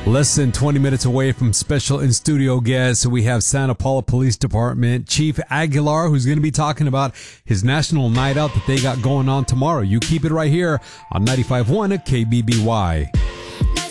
Less than 20 minutes away from special in-studio guests, we have Santa Paula Police Department Chief Aguilar, who's going to be talking about his national night out that they got going on tomorrow. You keep it right here on 95.1 KBBY.